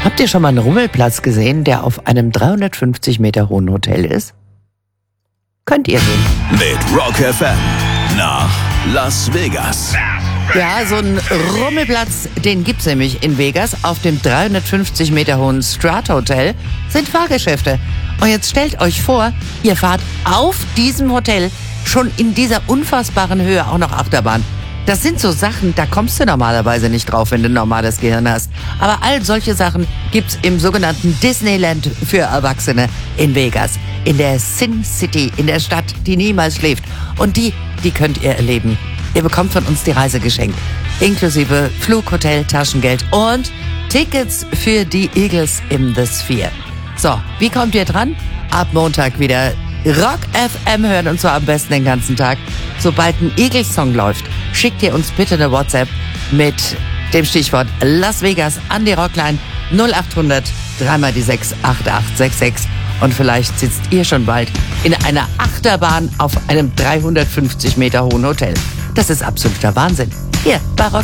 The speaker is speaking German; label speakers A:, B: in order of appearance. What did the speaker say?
A: Habt ihr schon mal einen Rummelplatz gesehen, der auf einem 350 Meter hohen Hotel ist? Könnt ihr sehen.
B: Mit Rock FM nach Las Vegas.
A: Ja, so einen Rummelplatz, den gibt's nämlich in Vegas. Auf dem 350 Meter hohen Strat-Hotel sind Fahrgeschäfte. Und jetzt stellt euch vor, ihr fahrt auf diesem Hotel schon in dieser unfassbaren Höhe auch noch Achterbahn. Das sind so Sachen, da kommst du normalerweise nicht drauf, wenn du ein normales Gehirn hast. Aber all solche Sachen gibt's im sogenannten Disneyland für Erwachsene in Vegas. In der Sin City, in der Stadt, die niemals schläft. Und die könnt ihr erleben. Ihr bekommt von uns die Reise geschenkt. Inklusive Flug, Hotel, Taschengeld und Tickets für die Eagles in the Sphere. So, wie kommt ihr dran? Ab Montag wieder Rock FM hören, und zwar am besten den ganzen Tag. Sobald ein Eagles-Song läuft, schickt ihr uns bitte eine WhatsApp mit dem Stichwort Las Vegas an die Rockline 0800 3 die 6 8866. Und vielleicht sitzt ihr schon bald in einer Achterbahn auf einem 350 Meter hohen Hotel. Das ist absoluter Wahnsinn. Hier bei Rock